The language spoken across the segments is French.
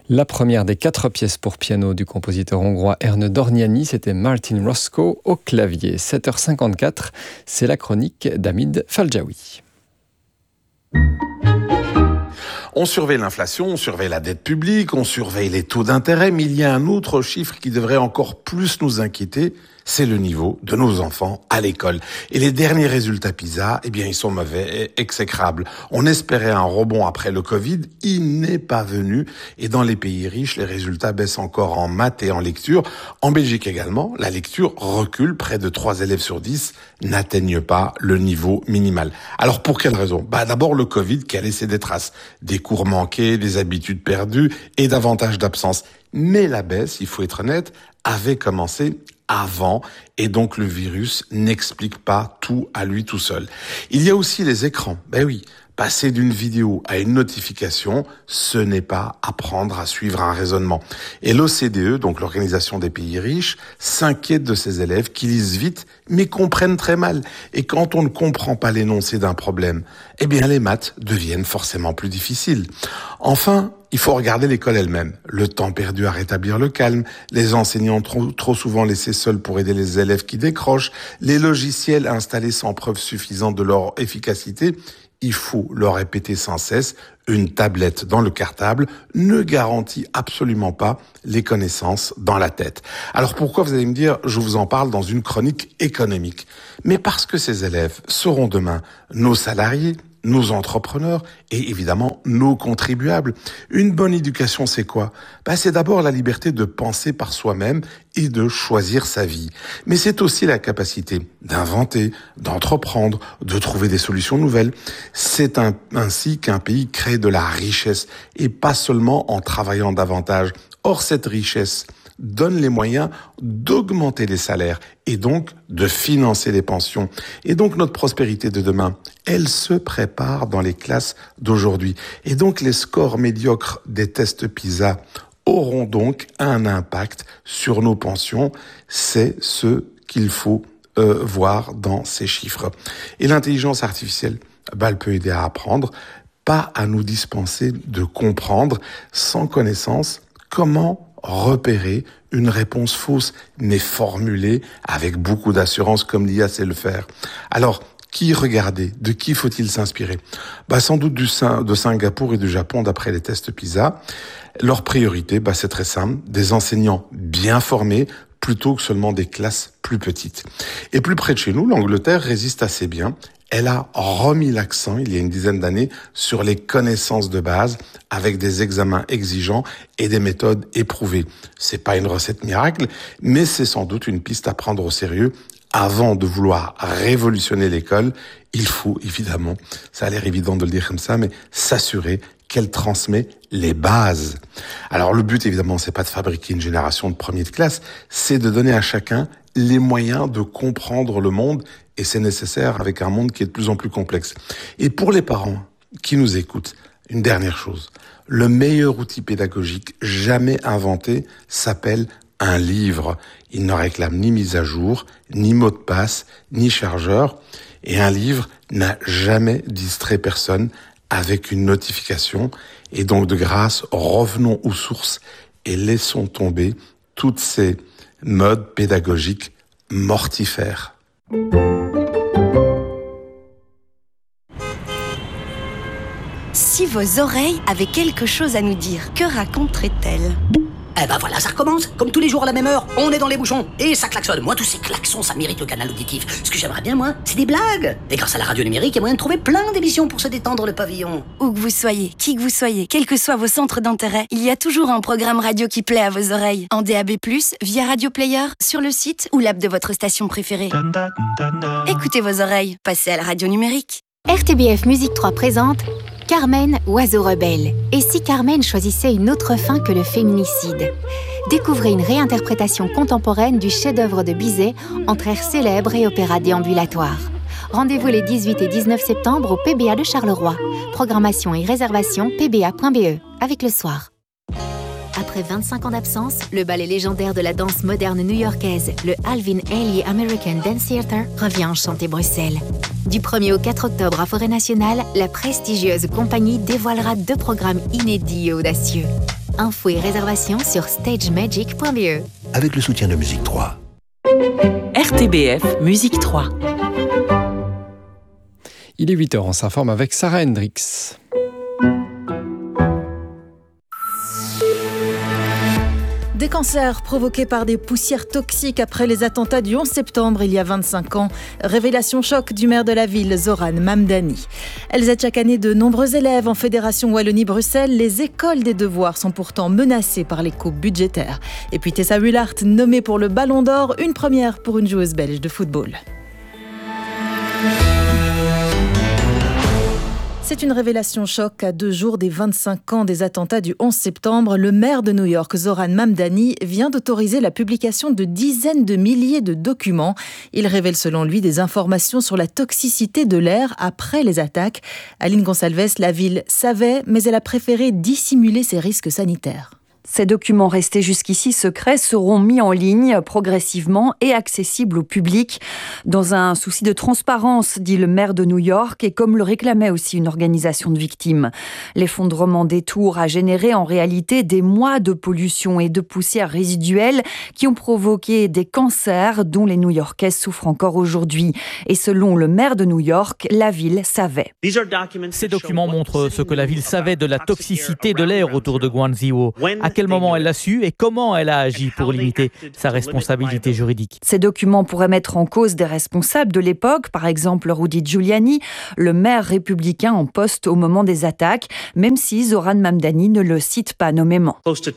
La première des 4 pièces pour piano du compositeur hongrois Erne Dorniani, c'était Martin Roscoe au clavier. 7h54, c'est la chronique d'Hamid Faljaoui. On surveille l'inflation, on surveille la dette publique, on surveille les taux d'intérêt, mais il y a un autre chiffre qui devrait encore plus nous inquiéter, c'est le niveau de nos enfants à l'école. Et les derniers résultats PISA, ils sont mauvais, exécrables. On espérait un rebond après le Covid, il n'est pas venu. Et dans les pays riches, les résultats baissent encore en maths et en lecture. En Belgique également, la lecture recule. Près de 3 élèves sur 10 n'atteignent pas le niveau minimal. Alors pour quelle raison ? D'abord le Covid qui a laissé des traces. Des cours manqués, des habitudes perdues et davantage d'absence. Mais la baisse, il faut être honnête, avait commencé avant, et donc le virus n'explique pas tout à lui tout seul. Il y a aussi les écrans. Passer d'une vidéo à une notification, ce n'est pas apprendre à suivre un raisonnement. Et l'OCDE, donc l'Organisation des pays riches, s'inquiète de ces élèves qui lisent vite, mais comprennent très mal. Et quand on ne comprend pas l'énoncé d'un problème, les maths deviennent forcément plus difficiles. Enfin, il faut regarder l'école elle-même. Le temps perdu à rétablir le calme, les enseignants trop souvent laissés seuls pour aider les élèves qui décrochent, les logiciels installés sans preuve suffisante de leur efficacité. Il faut leur répéter sans cesse, une tablette dans le cartable ne garantit absolument pas les connaissances dans la tête. Alors pourquoi, vous allez me dire, je vous en parle dans une chronique économique ? Mais parce que ces élèves seront demain nos salariés, nos entrepreneurs et évidemment nos contribuables. Une bonne éducation, c'est quoi ? C'est d'abord la liberté de penser par soi-même et de choisir sa vie. Mais c'est aussi la capacité d'inventer, d'entreprendre, de trouver des solutions nouvelles. C'est ainsi qu'un pays crée de la richesse et pas seulement en travaillant davantage. Or, cette richesse donne les moyens d'augmenter les salaires et donc de financer les pensions. Et donc notre prospérité de demain, elle se prépare dans les classes d'aujourd'hui. Et donc les scores médiocres des tests PISA auront donc un impact sur nos pensions. C'est ce qu'il faut voir dans ces chiffres. Et l'intelligence artificielle, elle peut aider à apprendre, pas à nous dispenser de comprendre sans connaissance comment repérer une réponse fausse, mais formulée avec beaucoup d'assurance comme l'IA sait le faire. Alors, qui regarder ? De qui faut-il s'inspirer ? Sans doute de Singapour et du Japon d'après les tests PISA. Leur priorité, c'est très simple, des enseignants bien formés plutôt que seulement des classes plus petites. Et plus près de chez nous, l'Angleterre résiste assez bien. Elle a remis l'accent, il y a une dizaine d'années, sur les connaissances de base avec des examens exigeants et des méthodes éprouvées. C'est pas une recette miracle, mais c'est sans doute une piste à prendre au sérieux. Avant de vouloir révolutionner l'école, il faut évidemment, ça a l'air évident de le dire comme ça, mais s'assurer qu'elle transmet les bases. Alors le but évidemment, c'est pas de fabriquer une génération de premiers de classe, c'est de donner à chacun les moyens de comprendre le monde, et c'est nécessaire avec un monde qui est de plus en plus complexe. Et pour les parents qui nous écoutent, une dernière chose, le meilleur outil pédagogique jamais inventé s'appelle un livre. Il ne réclame ni mise à jour, ni mot de passe, ni chargeur, et un livre n'a jamais distrait personne avec une notification, et donc de grâce, revenons aux sources et laissons tomber toutes ces modes pédagogiques mortifères. Si vos oreilles avaient quelque chose à nous dire, que raconteraient-elles ? Voilà, ça recommence. Comme tous les jours à la même heure, on est dans les bouchons. Et ça klaxonne. Moi, tous ces klaxons, ça mérite le canal auditif. Ce que j'aimerais bien, moi, c'est des blagues. Et grâce à la radio numérique, il y a moyen de trouver plein d'émissions pour se détendre le pavillon. Où que vous soyez, qui que vous soyez, quels que soient vos centres d'intérêt, il y a toujours un programme radio qui plaît à vos oreilles. En DAB+, via Radio Player, sur le site ou l'app de votre station préférée. Écoutez vos oreilles, passez à la radio numérique. RTBF Musique 3 présente Carmen, oiseau rebelle. Et si Carmen choisissait une autre fin que le féminicide ? Découvrez une réinterprétation contemporaine du chef-d'œuvre de Bizet entre air célèbre et opéra déambulatoire. Rendez-vous les 18 et 19 septembre au PBA de Charleroi. Programmation et réservation pba.be, avec le soir. Après 25 ans d'absence, le ballet légendaire de la danse moderne new-yorkaise, le Alvin Ailey American Dance Theatre, revient enchanter Bruxelles. Du 1er au 4 octobre à Forêt Nationale, la prestigieuse compagnie dévoilera 2 programmes inédits et audacieux. Infos et réservations sur stagemagic.be. Avec le soutien de Musique 3. RTBF Musique 3. Il est 8h, on s'informe avec Sarah Hendricks. Des cancers provoqués par des poussières toxiques après les attentats du 11 septembre il y a 25 ans. Révélation choc du maire de la ville, Zoran Mamdani. Elles aident chaque année de nombreux élèves en Fédération Wallonie-Bruxelles. Les écoles des devoirs sont pourtant menacées par les coupes budgétaires. Et puis Tessa Willart, nommée pour le Ballon d'Or, une première pour une joueuse belge de football. C'est une révélation choc à 2 jours des 25 ans des attentats du 11 septembre. Le maire de New York, Zoran Mamdani, vient d'autoriser la publication de dizaines de milliers de documents. Il révèle selon lui des informations sur la toxicité de l'air après les attaques. Aline Gonçalves, la ville savait, mais elle a préféré dissimuler ses risques sanitaires. Ces documents restés jusqu'ici secrets seront mis en ligne progressivement et accessibles au public. Dans un souci de transparence, dit le maire de New York, et comme le réclamait aussi une organisation de victimes. L'effondrement des tours a généré en réalité des mois de pollution et de poussière résiduelle qui ont provoqué des cancers dont les New-Yorkais souffrent encore aujourd'hui. Et selon le maire de New York, la ville savait. Ces documents montrent ce que la ville savait de la toxicité de l'air autour de Guangzhou. À quel moment elle l'a su et comment elle a agi pour limiter sa responsabilité juridique. Ces documents pourraient mettre en cause des responsables de l'époque, par exemple Rudy Giuliani, le maire républicain en poste au moment des attaques, même si Zoran Mamdani ne le cite pas nommément.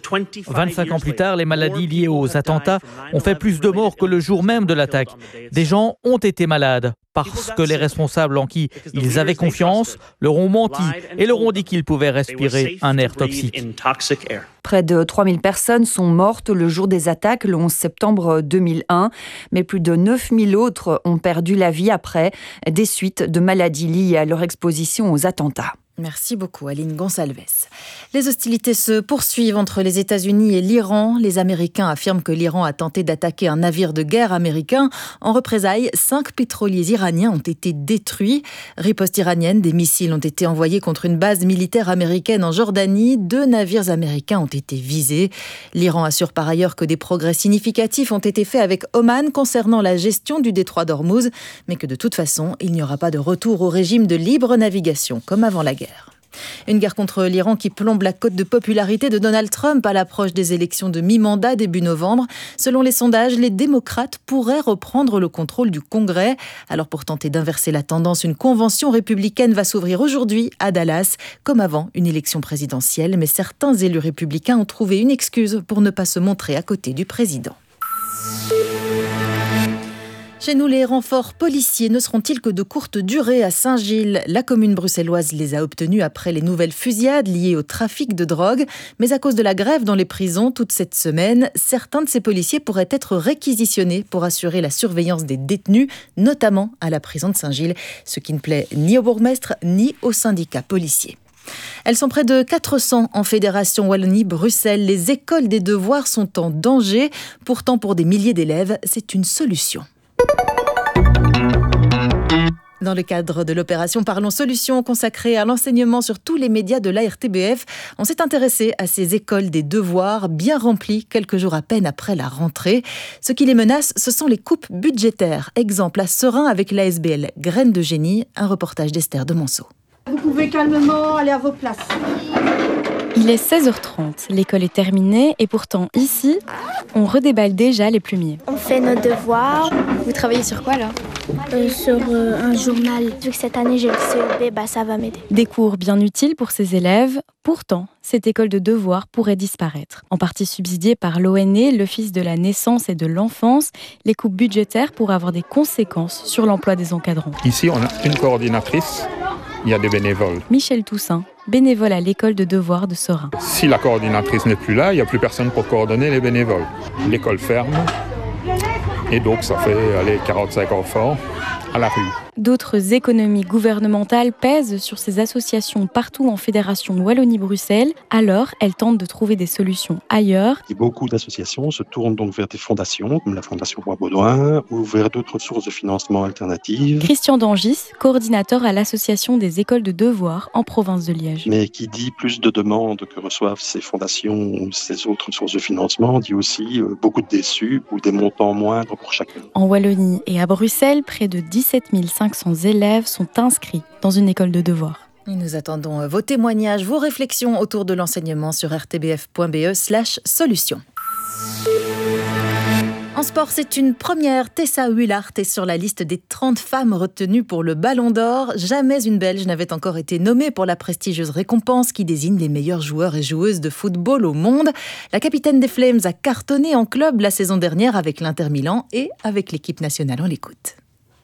25 ans plus tard, les maladies liées aux attentats ont fait plus de morts que le jour même de l'attaque. Des gens ont été malades parce que les responsables en qui ils avaient confiance leur ont menti et leur ont dit qu'ils pouvaient respirer un air toxique. Près de 3000 personnes sont mortes le jour des attaques, le 11 septembre 2001, mais plus de 9000 autres ont perdu la vie après des suites de maladies liées à leur exposition aux attentats. Merci beaucoup Aline Gonçalves. Les hostilités se poursuivent entre les États-Unis et l'Iran. Les Américains affirment que l'Iran a tenté d'attaquer un navire de guerre américain. En représailles, 5 pétroliers iraniens ont été détruits. Riposte iranienne, des missiles ont été envoyés contre une base militaire américaine en Jordanie. 2 navires américains ont été visés. L'Iran assure par ailleurs que des progrès significatifs ont été faits avec Oman concernant la gestion du détroit d'Ormuz, mais que de toute façon, il n'y aura pas de retour au régime de libre navigation comme avant la guerre. Une guerre contre l'Iran qui plombe la cote de popularité de Donald Trump à l'approche des élections de mi-mandat début novembre. Selon les sondages, les démocrates pourraient reprendre le contrôle du Congrès. Alors pour tenter d'inverser la tendance, une convention républicaine va s'ouvrir aujourd'hui à Dallas, comme avant une élection présidentielle. Mais certains élus républicains ont trouvé une excuse pour ne pas se montrer à côté du président. Chez nous, les renforts policiers ne seront-ils que de courte durée à Saint-Gilles ? La commune bruxelloise les a obtenus après les nouvelles fusillades liées au trafic de drogue. Mais à cause de la grève dans les prisons toute cette semaine, certains de ces policiers pourraient être réquisitionnés pour assurer la surveillance des détenus, notamment à la prison de Saint-Gilles, ce qui ne plaît ni au bourgmestre ni aux syndicats policiers. Elles sont près de 400 en Fédération Wallonie-Bruxelles. Les écoles des devoirs sont en danger. Pourtant, pour des milliers d'élèves, c'est une solution. Dans le cadre de l'opération Parlons Solutions consacrée à l'enseignement sur tous les médias de la RTBF, on s'est intéressé à ces écoles des devoirs bien remplies quelques jours à peine après la rentrée. Ce qui les menace, ce sont les coupes budgétaires. Exemple à Serein avec l'ASBL Graines de Génie, un reportage d'Esther de Monceau. Vous pouvez calmement aller à vos places. Il est 16h30, l'école est terminée et pourtant ici, on redéballe déjà les plumiers. On fait nos devoirs. Vous travaillez sur quoi là ? Sur un journal. Vu que cette année j'ai le CEB, ça va m'aider. Des cours bien utiles pour ces élèves. Pourtant, cette école de devoirs pourrait disparaître. En partie subsidiée par l'ONE, l'Office de la naissance et de l'enfance, les coupes budgétaires pourraient avoir des conséquences sur l'emploi des encadrants. Ici, on a une coordinatrice, il y a des bénévoles. Michel Toussaint, bénévole à l'école de devoirs de Serein. Si la coordinatrice n'est plus là, il n'y a plus personne pour coordonner les bénévoles. L'école ferme et donc ça fait 45 enfants à la rue. D'autres économies gouvernementales pèsent sur ces associations partout en Fédération Wallonie-Bruxelles. Alors, elles tentent de trouver des solutions ailleurs. Et beaucoup d'associations se tournent donc vers des fondations, comme la Fondation Roi Baudouin, ou vers d'autres sources de financement alternatives. Christian Dangis, coordinateur à l'Association des écoles de devoirs en province de Liège. Mais qui dit plus de demandes que reçoivent ces fondations ou ces autres sources de financement, dit aussi beaucoup de déçus ou des montants moindres pour chacun. En Wallonie et à Bruxelles, près de 17 500 élèves sont inscrits dans une école de devoirs. Et nous attendons vos témoignages, vos réflexions autour de l'enseignement sur rtbf.be/solutions. En sport, c'est une première. Tessa Willart est sur la liste des 30 femmes retenues pour le Ballon d'Or. Jamais une Belge n'avait encore été nommée pour la prestigieuse récompense qui désigne les meilleurs joueurs et joueuses de football au monde. La capitaine des Flames a cartonné en club la saison dernière avec l'Inter Milan et avec l'équipe nationale. On l'écoute.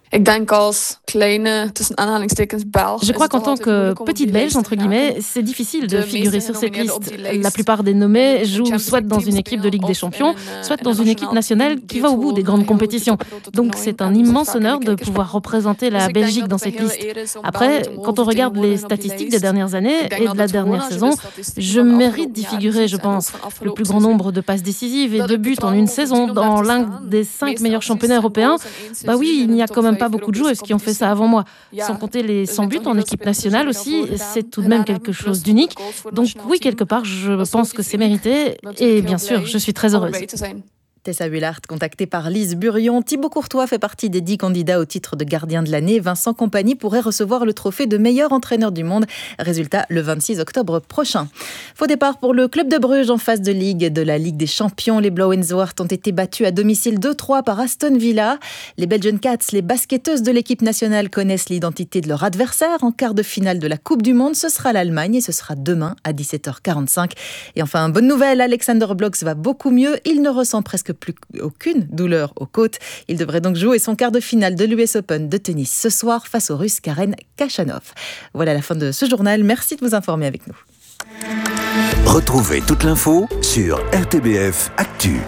Je crois qu'en tant que petite Belge, entre guillemets, c'est difficile de figurer sur cette liste. La plupart des nommés jouent soit dans une équipe de Ligue des Champions, soit dans une équipe nationale qui va au bout des grandes compétitions. Donc c'est un immense honneur de pouvoir représenter la Belgique dans cette liste. Après, quand on regarde les statistiques des dernières années et de la dernière saison, je mérite d'y figurer, je pense. Le plus grand nombre de passes décisives et de buts en une saison dans l'un des 5 meilleurs championnats européens, bah oui, il n'y a quand même pas beaucoup de joueuses qui ont fait ça avant moi. Sans compter les 100 buts en équipe nationale aussi, c'est tout de même quelque chose d'unique. Donc oui, quelque part, je pense que c'est mérité. Et bien sûr, je suis très heureuse. Tessa Willart, contactée par Lise Burion. Thibaut Courtois fait partie des 10 candidats au titre de gardien de l'année. Vincent Kompany pourrait recevoir le trophée de meilleur entraîneur du monde. Résultat, le 26 octobre prochain. Faux départ pour le club de Bruges en phase de Ligue de la Ligue des Champions. Les Blauw-en-Zwart ont été battus à domicile 2-3 par Aston Villa. Les Belgian Cats, les basketteuses de l'équipe nationale, connaissent l'identité de leur adversaire en quart de finale de la Coupe du Monde. Ce sera l'Allemagne et ce sera demain à 17h45. Et enfin, bonne nouvelle, Alexander Blocks va beaucoup mieux. Il ne ressent presque plus aucune douleur aux côtes. Il devrait donc jouer son quart de finale de l'US Open de tennis ce soir face au Russe Karen Khachanov. Voilà la fin de ce journal. Merci de vous informer avec nous. Retrouvez toute l'info sur RTBF Actu.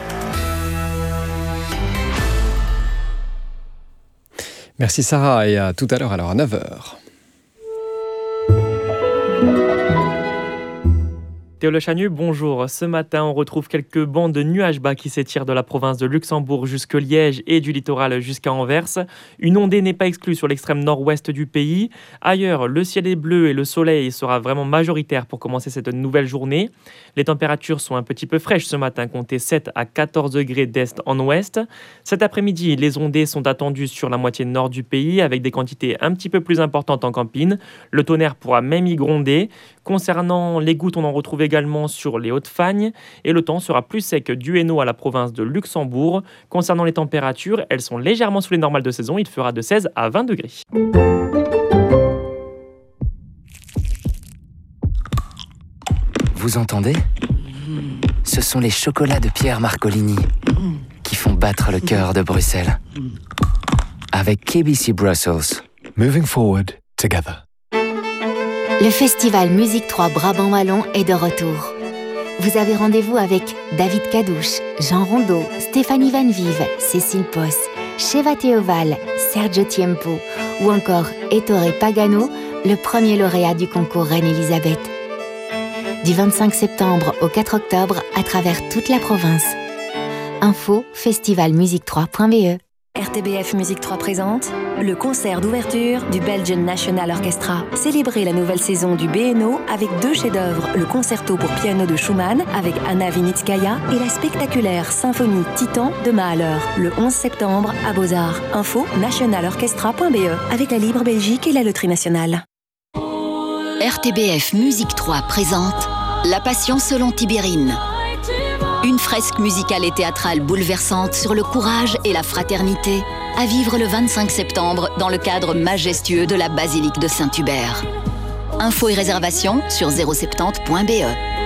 Merci Sarah et à tout à l'heure, alors à 9h. Théo Le Chanu, bonjour. Ce matin, on retrouve quelques bancs de nuages bas qui s'étirent de la province de Luxembourg jusque Liège et du littoral jusqu'à Anvers. Une ondée n'est pas exclue sur l'extrême nord-ouest du pays. Ailleurs, le ciel est bleu et le soleil sera vraiment majoritaire pour commencer cette nouvelle journée. Les températures sont un petit peu fraîches ce matin, comptez 7 à 14 degrés d'est en ouest. Cet après-midi, les ondées sont attendues sur la moitié nord du pays avec des quantités un petit peu plus importantes en campine. Le tonnerre pourra même y gronder. Concernant les gouttes, on en retrouve également sur les Hautes-Fagnes et le temps sera plus sec du Hainaut à la province de Luxembourg. Concernant les températures, elles sont légèrement sous les normales de saison, il fera de 16 à 20 degrés. Vous entendez ? Ce sont les chocolats de Pierre Marcolini qui font battre le cœur de Bruxelles. Avec KBC Brussels. Moving forward together. Le festival Musique 3 Brabant Wallon est de retour. Vous avez rendez-vous avec David Cadouche, Jean Rondeau, Stéphanie Van Vive, Cécile Posse, Sheva Théoval, Sergio Tiempo ou encore Ettore Pagano, le premier lauréat du concours Reine-Élisabeth. Du 25 septembre au 4 octobre à travers toute la province. Info festivalmusique3.be. RTBF Musique 3 présente le concert d'ouverture du Belgian National Orchestra. Célébrez la nouvelle saison du BNO avec 2 chefs-d'œuvre, le concerto pour piano de Schumann avec Anna Vinitskaya et la spectaculaire symphonie Titan de Mahler, le 11 septembre à Beaux-Arts. Info nationalorchestra.be avec la Libre Belgique et la Loterie Nationale. RTBF Musique 3 présente La Passion selon Tibérine. Une fresque musicale et théâtrale bouleversante sur le courage et la fraternité à vivre le 25 septembre dans le cadre majestueux de la basilique de Saint-Hubert. Infos et réservations sur 070.be.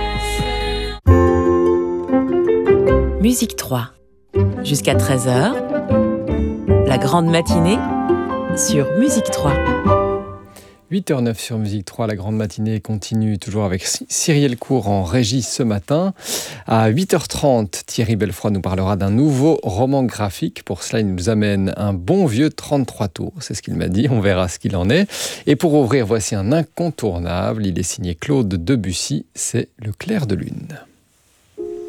Musique 3. Jusqu'à 13h, la grande matinée sur Musique 3. 8h09 sur Musique 3, la grande matinée continue toujours avec Cyrielle Cour en régie ce matin. À 8h30, Thierry Belfroid nous parlera d'un nouveau roman graphique. Pour cela, il nous amène un bon vieux 33 tours. C'est ce qu'il m'a dit, on verra ce qu'il en est. Et pour ouvrir, voici un incontournable. Il est signé Claude Debussy, c'est Le clair de lune.